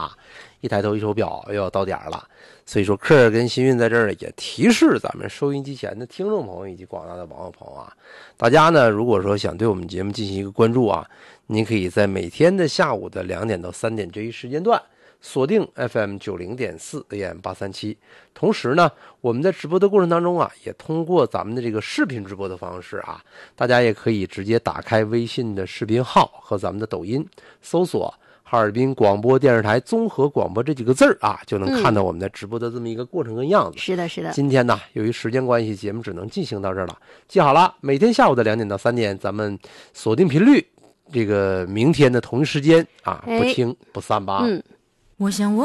啊，一抬头一手表又要到点了。所以说克尔跟新运在这儿也提示咱们收音机前的听众朋友以及广大的网友朋友啊，大家呢如果说想对我们节目进行一个关注啊，您可以在每天的下午的2点到3点这一时间段锁定 FM 90.4 AM 837。同时呢，我们在直播的过程当中啊，也通过咱们的这个视频直播的方式啊，大家也可以直接打开微信的视频号和咱们的抖音，搜索哈尔滨广播电视台综合广播这几个字啊，就能看到我们的直播的这么一个过程跟样子。 是的，是的。 今天呢，由于时间关系，节目只能进行到这儿了。记好了，每天下午的2点到3点，咱们锁定频率，这个明天的同一时间啊，不听不散吧。 我想我